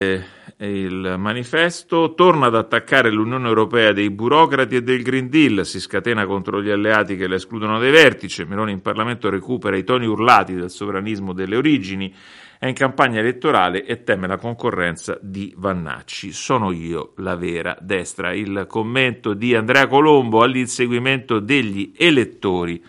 Il manifesto torna ad attaccare l'Unione Europea dei burocrati e del Green Deal, si scatena contro gli alleati che la escludono dai vertici. Meloni in Parlamento recupera i toni urlati del sovranismo delle origini, è in campagna elettorale e teme la concorrenza di Vannacci. Sono io la vera destra. Il commento di Andrea Colombo all'inseguimento degli elettori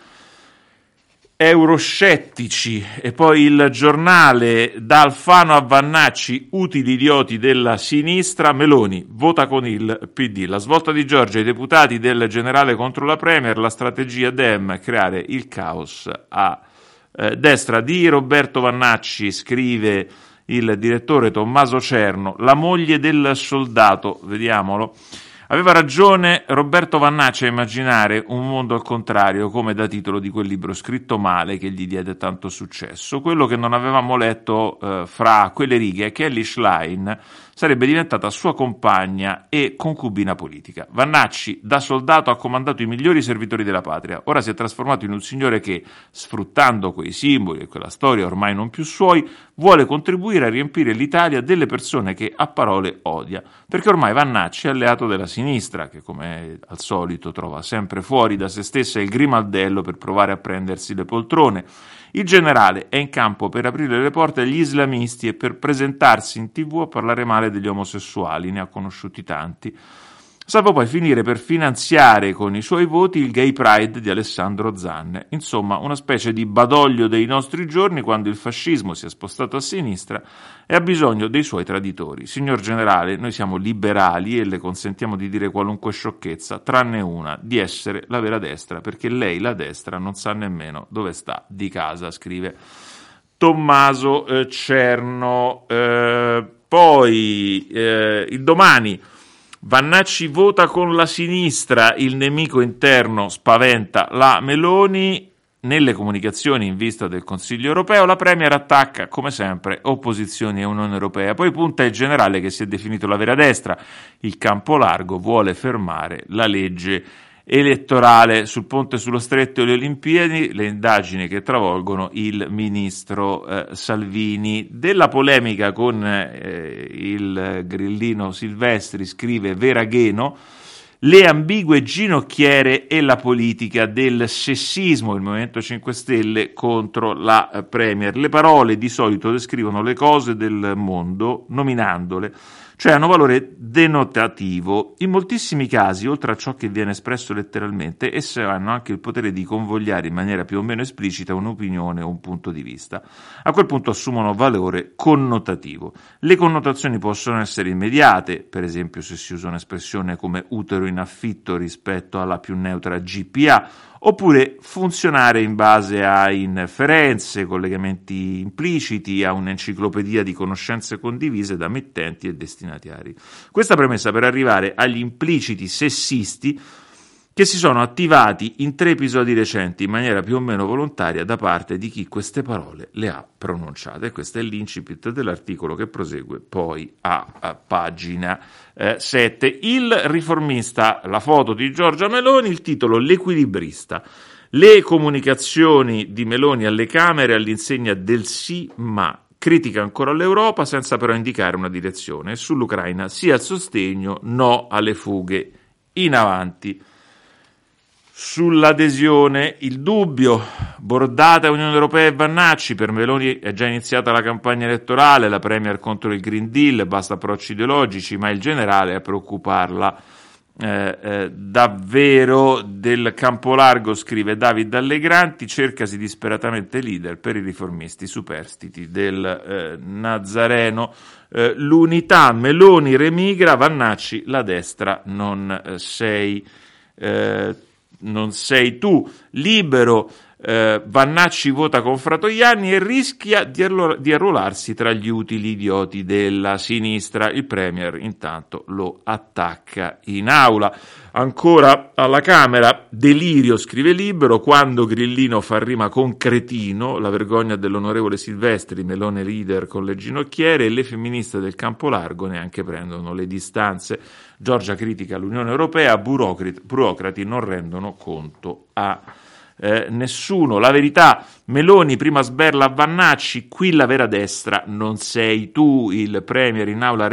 euroscettici. E poi il Giornale: da Alfano a Vannacci, utili idioti della sinistra, Meloni vota con il PD. La svolta di Giorgia, i deputati del generale contro la Premier, la strategia Dem, creare il caos a destra. Di Roberto Vannacci scrive il direttore Tommaso Cerno, la moglie del soldato, vediamolo. Aveva ragione Roberto Vannacci a immaginare un mondo al contrario, come da titolo di quel libro scritto male che gli diede tanto successo. Quello che non avevamo letto fra quelle righe è che Elly Schlein sarebbe diventata sua compagna e concubina politica. Vannacci, da soldato, ha comandato i migliori servitori della patria. Ora si è trasformato in un signore che, sfruttando quei simboli e quella storia ormai non più suoi, vuole contribuire a riempire l'Italia delle persone che a parole odia. Perché ormai Vannacci è alleato della sinistra, che come al solito trova sempre fuori da se stessa il grimaldello per provare a prendersi le poltrone. Il generale è in campo per aprire le porte agli islamisti e per presentarsi in TV a parlare male degli omosessuali, ne ha conosciuti tanti, salvo poi finire per finanziare con i suoi voti il Gay Pride di Alessandro Zanne. Insomma, una specie di Badoglio dei nostri giorni quando il fascismo si è spostato a sinistra e ha bisogno dei suoi traditori. Signor generale, noi siamo liberali e le consentiamo di dire qualunque sciocchezza, tranne una, di essere la vera destra, perché lei, la destra, non sa nemmeno dove sta di casa, scrive Tommaso Cerno. Poi il Domani: Vannacci vota con la sinistra, il nemico interno spaventa la Meloni. Nelle comunicazioni in vista del Consiglio europeo la Premier attacca, come sempre, opposizioni e Unione Europea. Poi punta il generale che si è definito la vera destra. Il campo largo vuole fermare la legge elettorale. Sul ponte sullo Stretto e le Olimpiadi, le indagini che travolgono il ministro Salvini. Della polemica con il grillino Silvestri scrive Veragheno: le ambigue ginocchiere e la politica del sessismo, il Movimento 5 Stelle contro la Premier. Le parole di solito descrivono le cose del mondo nominandole, cioè hanno valore denotativo. In moltissimi casi, oltre a ciò che viene espresso letteralmente, esse hanno anche il potere di convogliare in maniera più o meno esplicita un'opinione o un punto di vista. A quel punto assumono valore connotativo. Le connotazioni possono essere immediate, per esempio se si usa un'espressione come utero in affitto rispetto alla più neutra GPA, oppure funzionare in base a inferenze, collegamenti impliciti, a un'enciclopedia di conoscenze condivise da mittenti e destinatari. Questa premessa per arrivare agli impliciti sessisti che si sono attivati in 3 episodi recenti in maniera più o meno volontaria da parte di chi queste parole le ha pronunciate. E questo è l'incipit dell'articolo che prosegue poi a pagina 7. Il Riformista, la foto di Giorgia Meloni, il titolo L'equilibrista. Le comunicazioni di Meloni alle Camere all'insegna del sì ma. Critica ancora l'Europa senza però indicare una direzione. Sull'Ucraina sì al sostegno, no alle fughe in avanti. Sull'adesione il dubbio, bordata Unione Europea e Vannacci, per Meloni è già iniziata la campagna elettorale, la Premier contro il Green Deal, basta approcci ideologici, ma il generale a preoccuparla davvero. Del campo largo scrive David Allegranti, cercasi disperatamente leader per i riformisti superstiti del Nazareno. L'unità, Meloni remigra, Vannacci la destra non sei tu. Libero, Vannacci vota con Fratoianni e rischia di arruolarsi tra gli utili idioti della sinistra. Il Premier intanto lo attacca in aula. Ancora alla Camera, delirio, scrive Libero, quando Grillino fa rima con cretino, la vergogna dell'onorevole Silvestri, Melone leader con le ginocchiere, e le femministe del campo largo neanche prendono le distanze. Giorgia critica l'Unione Europea, burocrati non rendono conto a nessuno. La verità, Meloni prima sberla a Vannacci, qui la vera destra non sei tu. Il premier in aula